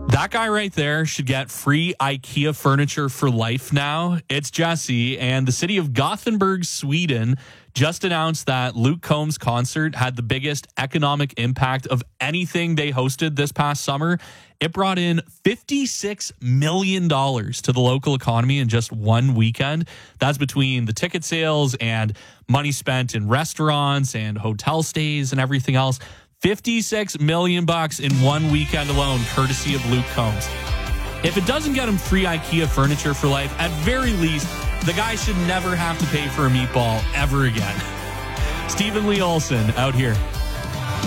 That guy right there should get free IKEA furniture for life now. It's Jesse, and the city of Gothenburg, Sweden, just announced that Luke Combs' concert had the biggest economic impact of anything they hosted this past summer. It brought in $56 million to the local economy in just one weekend. That's between the ticket sales and money spent in restaurants and hotel stays and everything else. $56 million in one weekend alone, courtesy of Luke Combs. If it doesn't get him free IKEA furniture for life, at very least, the guy should never have to pay for a meatball ever again. Stephen Lee Olson out here.